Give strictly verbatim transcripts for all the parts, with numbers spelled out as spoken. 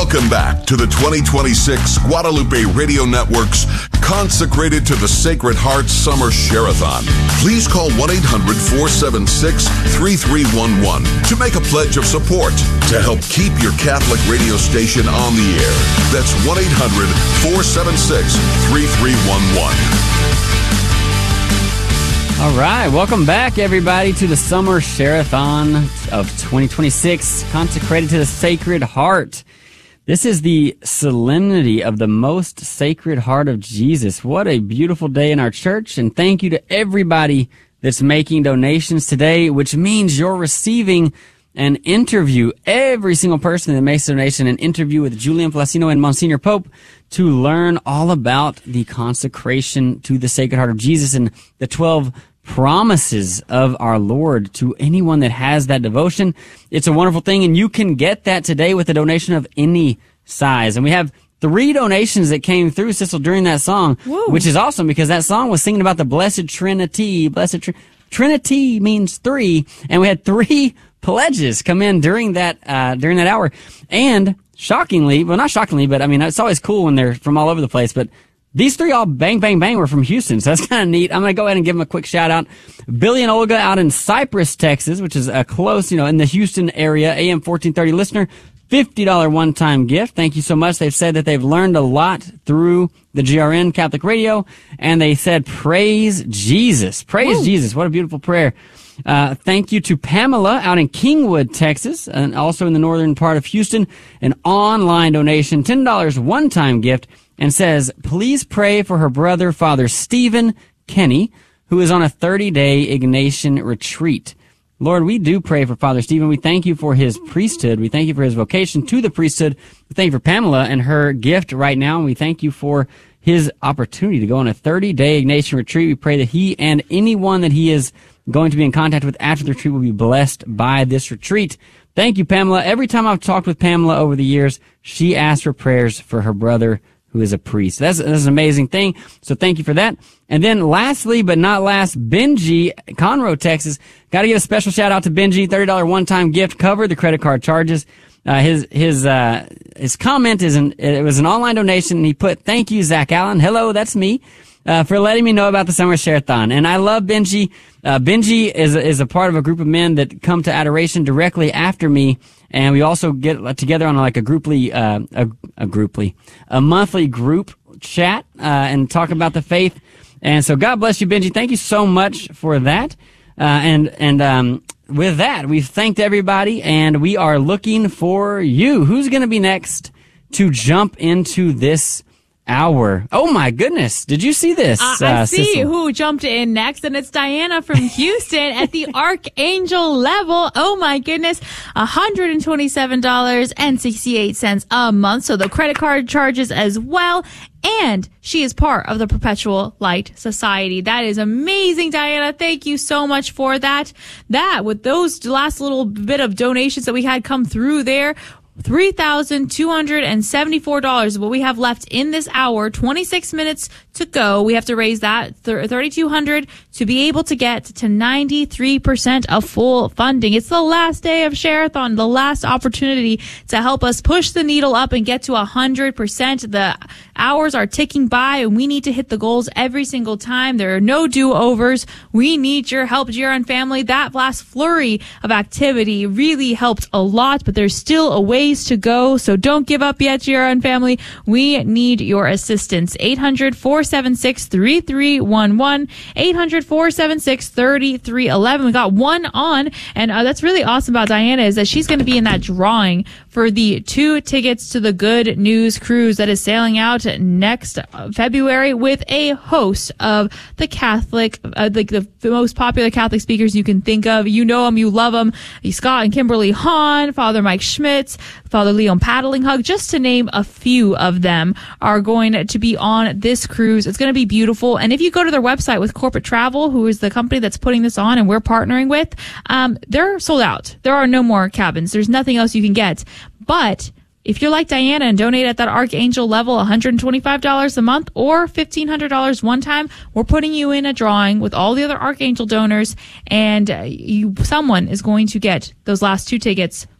Welcome back to the twenty twenty-six Guadalupe Radio Network's Consecrated to the Sacred Heart Summer Share-a-thon. Please call one eight hundred four seven six three three one one to make a pledge of support to help keep your Catholic radio station on the air. That's one eight hundred four seven six three three one one. All right, welcome back, everybody, to the Summer Share-a-thon of twenty twenty-six, Consecrated to the Sacred Heart. This is the solemnity of the most sacred heart of Jesus. What a beautiful day in our church, and thank you to everybody that's making donations today, which means you're receiving an interview. Every single person that makes a donation, an interview with Julian Flacino and Monsignor Pope to learn all about the consecration to the Sacred Heart of Jesus and the twelve promises of our Lord to anyone that has that devotion. It's a wonderful thing, and you can get that today with a donation of any size. And we have three donations that came through, Cecil, during that song, Whoa. which is awesome because that song was singing about the Blessed Trinity. Blessed Tr- Trinity means three, and we had three pledges come in during that uh during that hour. And shockingly, well, not shockingly, but I mean, it's always cool when they're from all over the place, but these three all bang, bang, bang were from Houston, so that's kind of neat. I'm going to go ahead and give them a quick shout-out. Billy and Olga out in Cypress, Texas, which is a close, you know, in the Houston area, A M fourteen thirty listener, fifty dollars one-time gift. Thank you so much. They've said that they've learned a lot through the G R N Catholic Radio, and they said, praise Jesus. Praise Woo. Jesus. What a beautiful prayer. Uh, thank you to Pamela out in Kingwood, Texas, and also in the northern part of Houston, an online donation, ten dollars one-time gift, and says, please pray for her brother, Father Stephen Kenny, who is on a thirty-day Ignatian retreat. Lord, we do pray for Father Stephen. We thank you for his priesthood. We thank you for his vocation to the priesthood. We thank you for Pamela and her gift right now, and we thank you for his opportunity to go on a thirty-day Ignatian retreat. We pray that he and anyone that he is going to be in contact with after the retreat will be blessed by this retreat. Thank you, Pamela. Every time I've talked with Pamela over the years, she asks for prayers for her brother who is a priest. That's, that's an amazing thing. So thank you for that. And then lastly, but not last, Benji, Conroe, Texas. Got to give a special shout out to Benji. thirty dollars one-time gift, covered the credit card charges. Uh, his, his, uh, his comment is an, it was an online donation, and he put, thank you, Zach Allen. Hello, that's me. Uh, for letting me know about the Summer Share-a-thon. And I love Benji. Uh, Benji is, is a part of a group of men that come to adoration directly after me. And we also get together on like a grouply, uh, a, a grouply, a monthly group chat, uh, and talk about the faith. And so God bless you, Benji. Thank you so much for that. Uh, and, and, um, with that, we've thanked everybody, and we are looking for you. Who's going to be next to jump into this hour? Oh my goodness. Did you see this? Uh, I uh, see Cecil? who jumped in next, and it's Diana from Houston at the Archangel level. Oh my goodness. one hundred twenty-seven dollars and sixty-eight cents a month. So the credit card charges as well. And she is part of the Perpetual Light Society. That is amazing, Diana. Thank you so much for that. That, with those last little bit of donations that we had come through there, three thousand two hundred seventy-four dollars is what we have left in this hour. twenty-six minutes to go. We have to raise that thirty-two hundred dollars to be able to get to ninety-three percent of full funding. It's the last day of Share-a-thon, the last opportunity to help us push the needle up and get to one hundred percent. The hours are ticking by, and we need to hit the goals every single time. There are no do-overs. We need your help, G R N family. That last flurry of activity really helped a lot, but there's still a ways to go, so don't give up yet, G R N family. We need your assistance. eight hundred, four seven six, three three one one, eight hundred, four seven six, three three one one. We got one on, and uh, that's really awesome about Diana is that she's going to be in that drawing for the two tickets to the Good News Cruise that is sailing out next February with a host of the Catholic, uh, like the, the most popular Catholic speakers you can think of. You know them, you love them. Scott and Kimberly Hahn, Father Mike Schmitz, Father Leon Paddlinghug, just to name a few of them, are going to be on this cruise. It's going to be beautiful. And if you go to their website with Corporate Travel, who is the company that's putting this on and we're partnering with, um, they're sold out. There are no more cabins. There's nothing else you can get. But if you're like Diana and donate at that Archangel level, one hundred twenty-five dollars a month or fifteen hundred dollars one time, we're putting you in a drawing with all the other Archangel donors, and uh, you, someone is going to get those last two tickets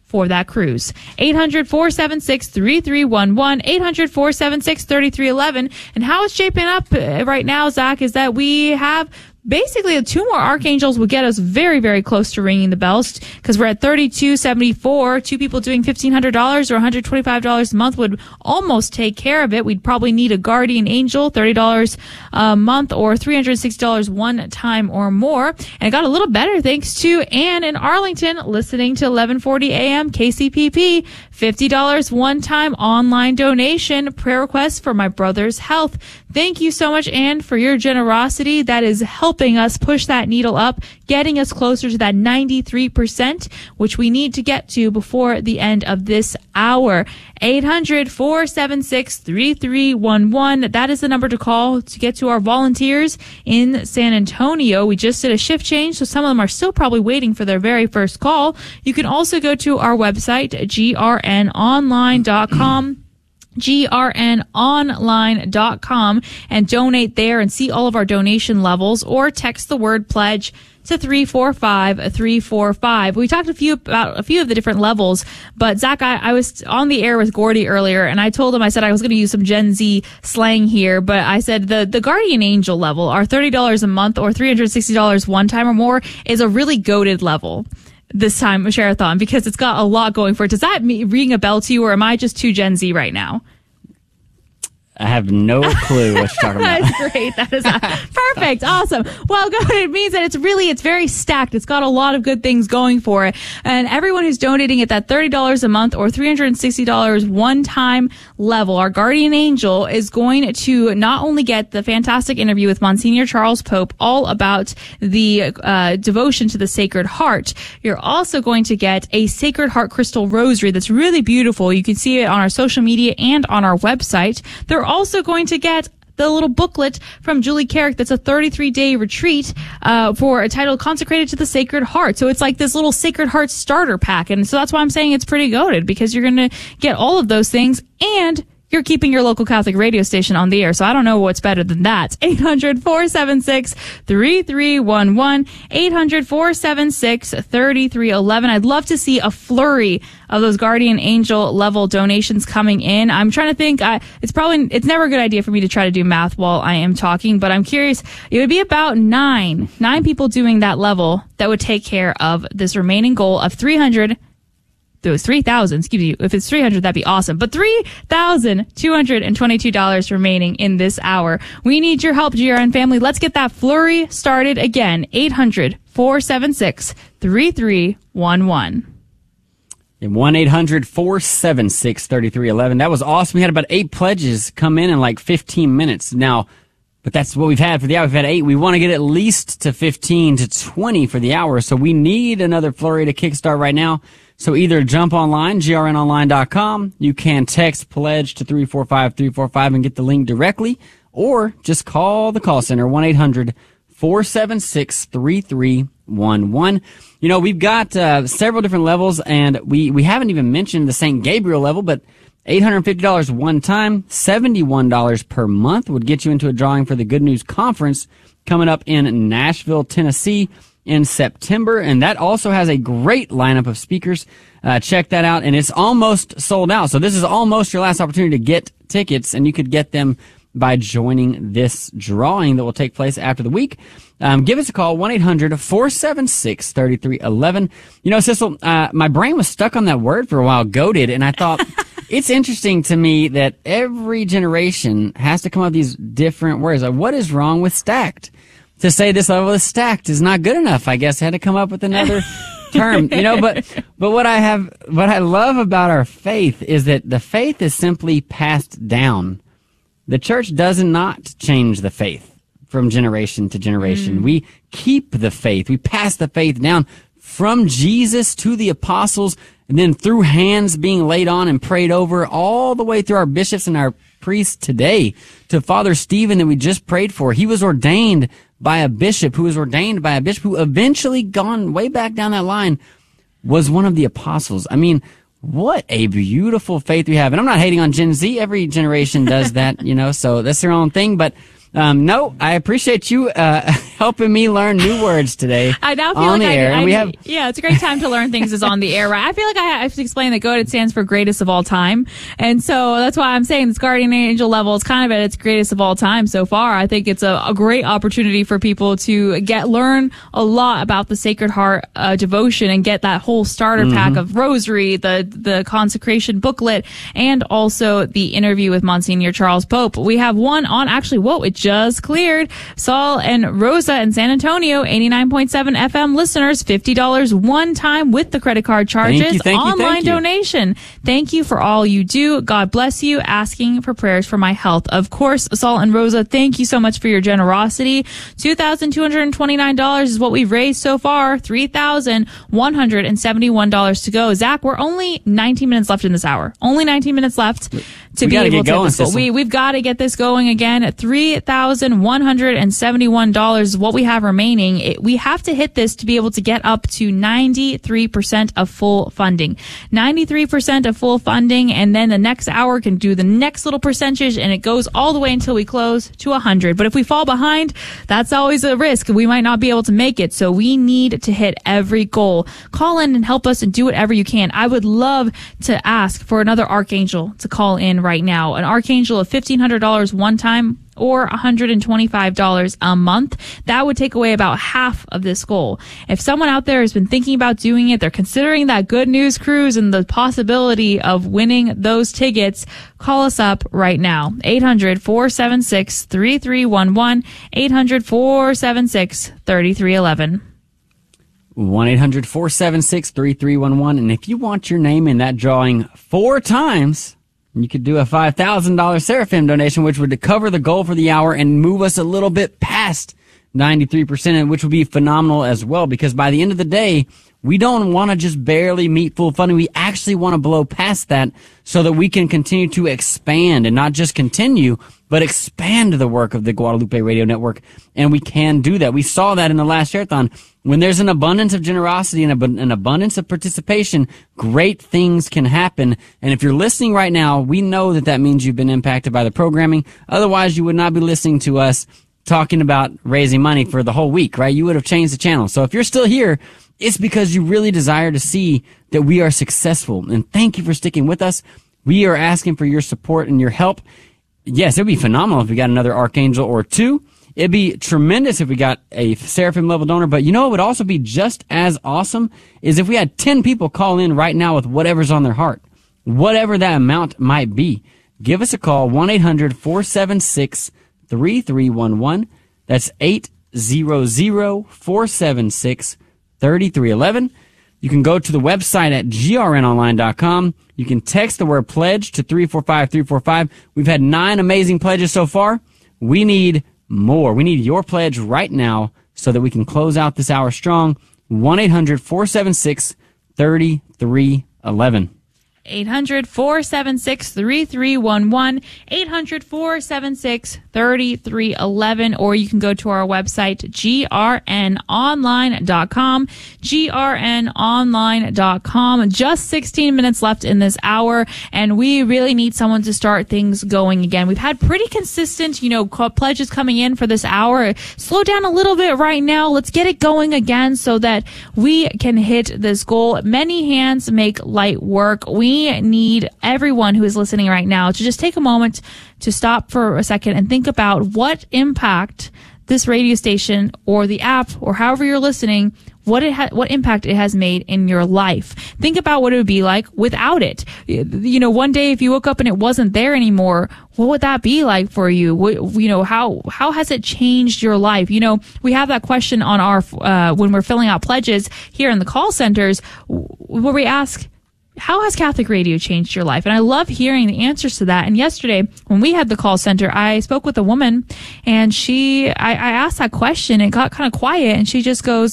for that cruise. eight hundred, four seven six, three three one one, eight hundred, four seven six, three three one one. And how it's shaping up right now, Zach, is that we have basically two more archangels would get us very, very close to ringing the bells, because we're at thirty-two seventy-four. Two people doing fifteen hundred dollars or one hundred twenty-five dollars a month would almost take care of it. We'd probably need a guardian angel, thirty dollars a month or three hundred sixty dollars one time or more. And it got a little better thanks to Ann in Arlington listening to eleven forty a.m. K C P P. fifty dollars one time online donation, prayer request for my brother's health. Thank you so much, Ann, for your generosity. That is helping us push that needle up, getting us closer to that ninety-three percent, which we need to get to before the end of this hour. eight hundred, four seven six, three three one one. That is the number to call to get to our volunteers in San Antonio. We just did a shift change, so some of them are still probably waiting for their very first call. You can also go to our website, G R N online dot com. G R N online dot com, and donate there and see all of our donation levels, or text the word pledge to three four five three four five. We talked a few about a few of the different levels, but Zach, I, I was on the air with Gordy earlier, and I told him, I said I was going to use some Gen Z slang here, but I said the, the Guardian Angel level, our thirty dollars a month or three hundred sixty dollars one time or more, is a really goated level this time of Share-a-thon, because it's got a lot going for it. Does that ring a bell to you, or am I just too Gen Z right now? I have no clue what you're talking about. That's great. That is uh, perfect. Awesome. Well, good. It means that it's really, it's very stacked. It's got a lot of good things going for it. And everyone who's donating at that thirty dollars a month or three hundred sixty dollars one-time level, our Guardian Angel is going to not only get the fantastic interview with Monsignor Charles Pope all about the uh, devotion to the Sacred Heart, you're also going to get a Sacred Heart Crystal Rosary that's really beautiful. You can see it on our social media and on our website. They're also going to get the little booklet from Julie Carrick that's a thirty-three day retreat uh, for a title consecrated to the Sacred Heart. So it's like this little Sacred Heart starter pack. And so that's why I'm saying it's pretty goated, because you're going to get all of those things, and you're keeping your local Catholic radio station on the air. So I don't know what's better than that. eight hundred, four seven six, three three one one. eight hundred, four seven six, three three one one. I'd love to see a flurry of those Guardian Angel level donations coming in. I'm trying to think. I, it's probably, it's never a good idea for me to try to do math while I am talking, but I'm curious. It would be about nine, nine people doing that level that would take care of this remaining goal of three hundred. There was three thousand, excuse me. If it's three hundred, that'd be awesome. But three thousand two hundred twenty-two dollars remaining in this hour. We need your help, G R N family. Let's get that flurry started again. eight hundred, four seven six, three three one one. one eight hundred, four seven six, three three one one. That was awesome. We had about eight pledges come in in like fifteen minutes. Now, but that's what we've had for the hour. We've had eight. We want to get at least to fifteen to twenty for the hour. So we need another flurry to kickstart right now. So either jump online, G R N online dot com. You can text pledge to three four five three four five and get the link directly, or just call the call center, one eight hundred, four seven six, three three one one. You know, we've got uh, several different levels, and we, we haven't even mentioned the Saint Gabriel level, but eight hundred fifty dollars one time, seventy-one dollars per month would get you into a drawing for the Good News Conference coming up in Nashville, Tennessee in September. And that also has a great lineup of speakers. Uh, check that out. And it's almost sold out. So this is almost your last opportunity to get tickets, and you could get them by joining this drawing that will take place after the week. Um, give us a call, one eight hundred, four seven six, three three one one. You know, Sissel, uh, my brain was stuck on that word for a while, goated, and I thought it's interesting to me that every generation has to come up with these different words. Like, what is wrong with stacked? To say this level is stacked is not good enough. I guess I had to come up with another term, you know, but, but what I have, what I love about our faith is that the faith is simply passed down. The church does not change the faith from generation to generation. Mm. We keep the faith. We pass the faith down from Jesus to the apostles, and then through hands being laid on and prayed over all the way through our bishops and our priests today to Father Stephen that we just prayed for. He was ordained by a bishop who was ordained by a bishop who eventually, gone way back down that line, was one of the apostles. I mean, what a beautiful faith we have. And I'm not hating on Gen Z. Every generation does that, you know, so that's their own thing. But Um, no, I appreciate you uh, helping me learn new words today. I now feel on like the I, air. I, And we have, yeah, it's a great time to learn things is on the air, right? I feel like I have to explain that GOAT stands for greatest of all time. And so that's why I'm saying this guardian angel level is kind of at its greatest of all time so far. I think it's a, a great opportunity for people to get learn a lot about the Sacred Heart uh, devotion and get that whole starter mm-hmm. pack of rosary, the the consecration booklet, and also the interview with Monsignor Charles Pope. We have one on actually, whoa, it just cleared. Saul and Rosa in San Antonio, eighty-nine point seven F M listeners, fifty dollars one time with the credit card charges. Thank you, thank you, Online thank you. donation. Thank you for all you do. God bless you. Asking for prayers for my health. Of course, Saul and Rosa, thank you so much for your generosity. two thousand two hundred twenty-nine dollars is what we've raised so far. three thousand one hundred seventy-one dollars to go. Zach, we're only nineteen minutes left in this hour. Only nineteen minutes left to we be able get to going, this goal. We, we've got to get this going again. three thousand one hundred seventy-one dollars is what we have remaining. It, we have to hit this to be able to get up to ninety-three percent of full funding. ninety-three percent of full funding, and then the next hour can do the next little percentage, and it goes all the way until we close to one hundred. But if we fall behind, that's always a risk. We might not be able to make it, so we need to hit every goal. Call in and help us and do whatever you can. I would love to ask for another Archangel to call in right now. An Archangel of fifteen hundred dollars one time or one hundred twenty-five dollars a month. That would take away about half of this goal. If someone out there has been thinking about doing it, they're considering that Good News Cruise and the possibility of winning those tickets, call us up right now. eight hundred, four seven six, three three one one, eight hundred, four seven six, three three one one. one eight hundred, four seven six, three three one one. And if you want your name in that drawing four times, you could do a five thousand dollars Seraphim donation, which would cover the goal for the hour and move us a little bit past ninety-three percent, which would be phenomenal as well, because by the end of the day, we don't want to just barely meet full funding. We actually want to blow past that so that we can continue to expand, and not just continue, but expand the work of the Guadalupe Radio Network. And we can do that. We saw that in the last Share-a-thon. When there's an abundance of generosity and an abundance of participation, great things can happen. And if you're listening right now, we know that that means you've been impacted by the programming. Otherwise, you would not be listening to us talking about raising money for the whole week, right? You would have changed the channel. So if you're still here, it's because you really desire to see that we are successful. And thank you for sticking with us. We are asking for your support and your help. Yes, it would be phenomenal if we got another Archangel or two. It'd be tremendous if we got a Seraphim level donor. But you know what would also be just as awesome is if we had ten people call in right now with whatever's on their heart, whatever that amount might be. Give us a call, one eight hundred, four seven six, three three one one. That's eight hundred, four seven six, three three one one. You can go to the website at G R N online dot com. You can text the word pledge to three four five three four five. We've had nine amazing pledges so far. We need more. We need your pledge right now so that we can close out this hour strong. one eight hundred, four seven six, three three one one. eight hundred, four seven six, three three one one, eight hundred, four seven six, three three one one, or you can go to our website, G R N online dot com, G R N online dot com. Just sixteen minutes left in this hour, and we really need someone to start things going again. We've had pretty consistent, you know, pledges coming in for this hour. Slow down a little bit right now. Let's get it going again so that we can hit this goal. Many hands make light work. We We need everyone who is listening right now to just take a moment to stop for a second and think about what impact this radio station or the app or however you're listening, what it ha- what impact it has made in your life. Think about what it would be like without it. You know, one day if you woke up and it wasn't there anymore, what would that be like for you? What, you know, how how has it changed your life? You know, we have that question on our uh, when we're filling out pledges here in the call centers where we ask, how has Catholic radio changed your life? And I love hearing the answers to that. And yesterday, when we had the call center, I spoke with a woman, and she, I, I asked that question. It got kind of quiet, and she just goes,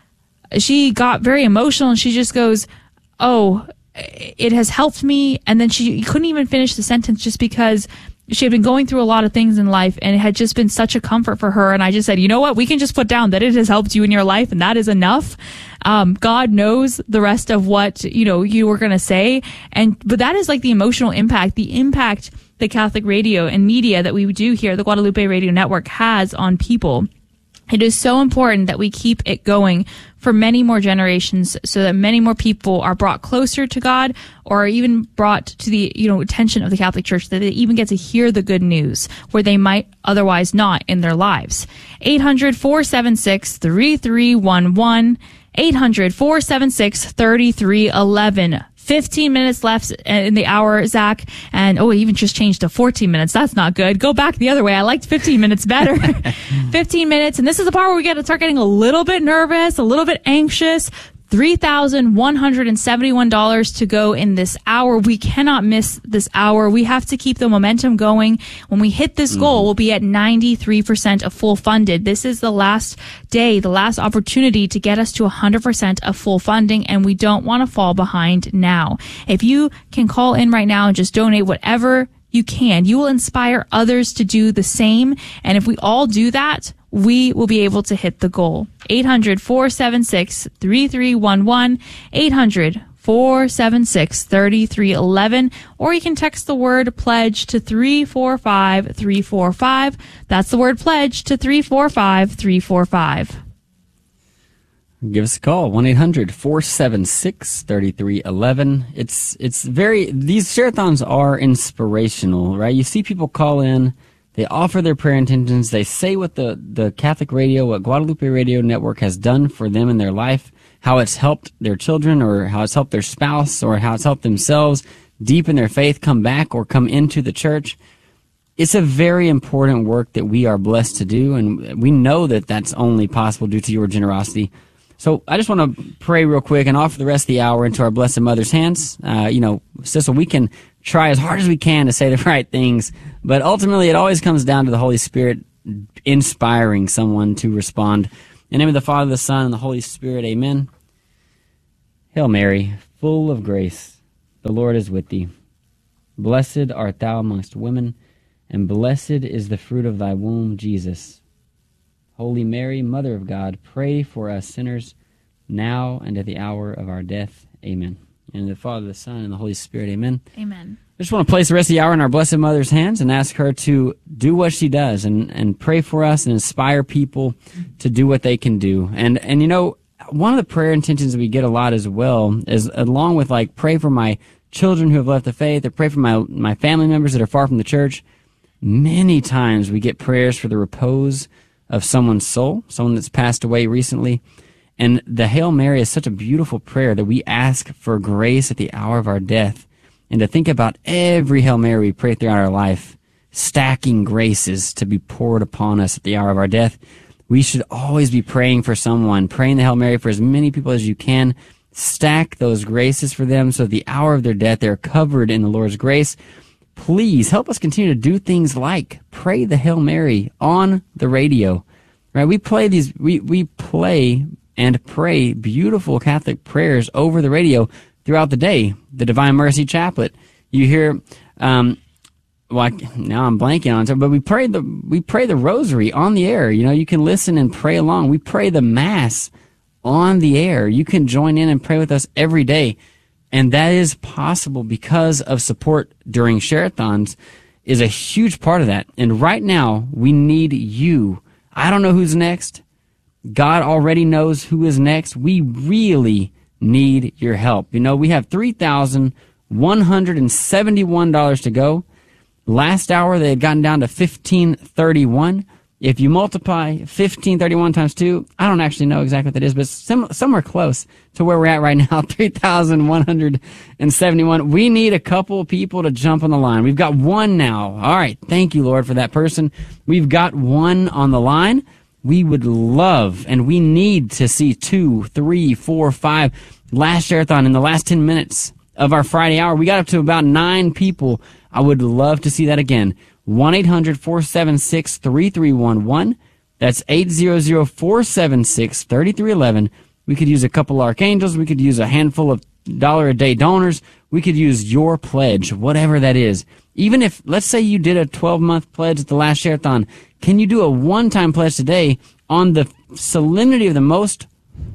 she got very emotional, and she just goes, oh, it has helped me. And then she couldn't even finish the sentence just because she had been going through a lot of things in life, and it had just been such a comfort for her. And I just said, you know what? We can just put down that it has helped you in your life, and that is enough. Um, God knows the rest of what, you know, you were going to say. And, but that is like the emotional impact, the impact the Catholic radio and media that we do here, the Guadalupe Radio Network, has on people. It is so important that we keep it going for many more generations so that many more people are brought closer to God or even brought to the, you know, attention of the Catholic Church, that they even get to hear the good news where they might otherwise not in their lives. eight hundred, four seven six, three three one one. eight hundred, four seven six, three three one one. fifteen minutes left in the hour, Zach. And, oh, it even just changed to fourteen minutes. That's not good. Go back the other way. I liked fifteen minutes better. fifteen minutes. And this is the part where we get to start getting a little bit nervous, a little bit anxious. three thousand one hundred seventy-one dollars to go in this hour. We cannot miss this hour. We have to keep the momentum going. When we hit this goal, we'll be at ninety-three percent of full funded. This is the last day, the last opportunity to get us to one hundred percent of full funding, and we don't want to fall behind now. If you can call in right now and just donate whatever you can, you will inspire others to do the same. And if we all do that, we will be able to hit the goal. eight hundred, four seven six, three three one one, eight hundred, four seven six, three three one one, or you can text the word pledge to three four five three four five. That's the word pledge to three four five three four five. Give us a call, one eight hundred, four seven six, three three one one. It's, it's very, these share-a-thons are inspirational, right? You see people call in, they offer their prayer intentions, they say what the, the Catholic Radio, what Guadalupe Radio Network has done for them in their life, how it's helped their children or how it's helped their spouse or how it's helped themselves deepen their faith, come back or come into the church. It's a very important work that we are blessed to do, and we know that that's only possible due to your generosity. So I just want to pray real quick and offer the rest of the hour into our Blessed Mother's hands. Uh, you know, Sissel, we can try as hard as we can to say the right things, but ultimately it always comes down to the Holy Spirit inspiring someone to respond. In the name of the Father, the Son, and the Holy Spirit, amen. Hail Mary, full of grace, the Lord is with thee. Blessed art thou amongst women, and blessed is the fruit of thy womb, Jesus. Holy Mary, Mother of God, pray for us sinners, now and at the hour of our death. Amen. And the Father, the Son, and the Holy Spirit. Amen. Amen. I just want to place the rest of the hour in our Blessed Mother's hands and ask her to do what she does and, and pray for us and inspire people to do what they can do. And, and you know, one of the prayer intentions we get a lot as well is, along with like pray for my children who have left the faith or pray for my, my family members that are far from the church, many times we get prayers for the repose of someone's soul, someone that's passed away recently. And the Hail Mary is such a beautiful prayer that we ask for grace at the hour of our death. And to think about every Hail Mary we pray throughout our life, stacking graces to be poured upon us at the hour of our death. We should always be praying for someone, praying the Hail Mary for as many people as you can. Stack those graces for them so at the hour of their death they're covered in the Lord's grace. Please help us continue to do things like pray the Hail Mary on the radio. Right? We play these, we, we play and pray beautiful Catholic prayers over the radio throughout the day. The Divine Mercy Chaplet. You hear, um, well, I, now I'm blanking on it, but we pray the, we pray the Rosary on the air. You know, you can listen and pray along. We pray the Mass on the air. You can join in and pray with us every day. And that is possible because of support during share-a-thons is a huge part of that. And right now, we need you. I don't know who's next. God already knows who is next. We really need your help. You know, we have three thousand one hundred seventy-one dollars to go. Last hour, they had gotten down to fifteen thirty-one. If you multiply fifteen thirty-one times two, I don't actually know exactly what that is, but sim- somewhere close to where we're at right now, three thousand one hundred seventy-one. We need a couple of people to jump on the line. We've got one now. All right. Thank you, Lord, for that person. We've got one on the line. We would love, and we need to see two, three, four, five. Last share-a-thon in the last ten minutes of our Friday hour, we got up to about nine people. I would love to see that again. one eight hundred, four seven six, three three one one. That's eight hundred, four seven six, three three one one. We could use a couple archangels. We could use a handful of dollar-a-day donors. We could use your pledge, whatever that is. Even if, let's say you did a twelve-month pledge at the last share-a-thon, can you do a one-time pledge today on the solemnity of the most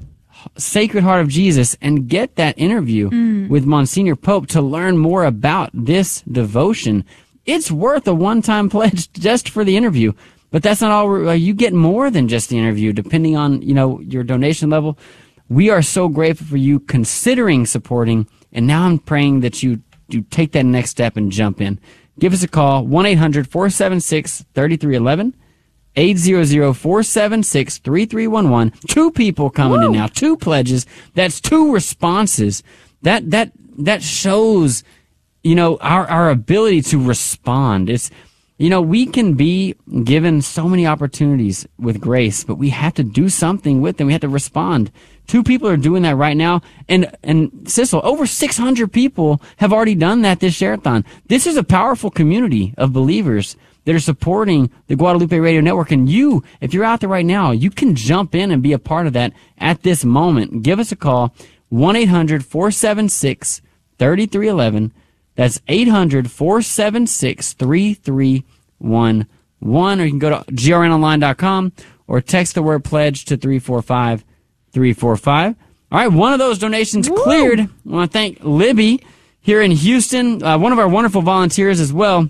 Sacred Heart of Jesus and get that interview mm. with Monsignor Pope to learn more about this devotion? it's worth a one-time pledge just for the interview. But that's not all. We're, you get more than just the interview, depending on, you know, your donation level. We are so grateful for you considering supporting, and now I'm praying that you, you take that next step and jump in. Give us a call, one eight hundred four seven six three three one one, eight hundred four seven six three three one one. Two people coming Woo! in now, two pledges. That's two responses. That that that shows, you know, our, our ability to respond. It's, you know, we can be given so many opportunities with grace, but we have to do something with them. We have to respond. Two people are doing that right now. And, and Sissel, over six hundred people have already done that this Share-a-thon. This is a powerful community of believers that are supporting the Guadalupe Radio Network. And you, if you're out there right now, you can jump in and be a part of that at this moment. Give us a call, one eight hundred four seven six three three one one. That's eight hundred four seven six three three one one. Or you can go to G R N online dot com or text the word pledge to three four five three four five. All right, one of those donations Woo! cleared. I want to thank Libby here in Houston, uh, one of our wonderful volunteers as well.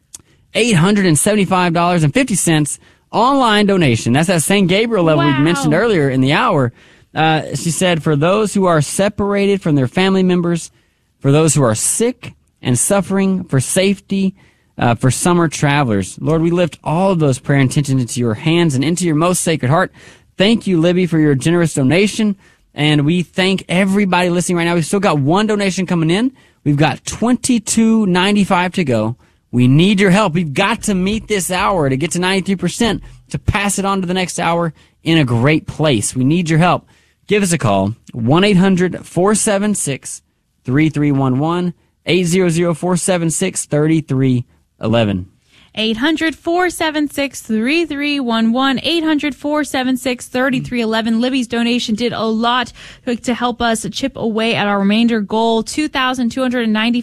eight hundred seventy-five dollars and fifty cents online donation. That's that Saint Gabriel level wow. we mentioned earlier in the hour. Uh, she said, for those who are separated from their family members, for those who are sick and suffering, for safety, uh, for summer travelers. Lord, we lift all of those prayer intentions into your hands and into your most sacred heart. Thank you, Libby, for your generous donation. And we thank everybody listening right now. We've still got one donation coming in. We've got twenty-two ninety-five to go. We need your help. We've got to meet this hour to get to ninety-three percent to pass it on to the next hour in a great place. We need your help. Give us a call, one eight hundred four seven six three three one one, eight hundred four seven six three three one one. eight hundred four seven six three three one one, eight hundred four seven six three three one one. Libby's donation did a lot to help us chip away at our remainder goal, two thousand two hundred ninety.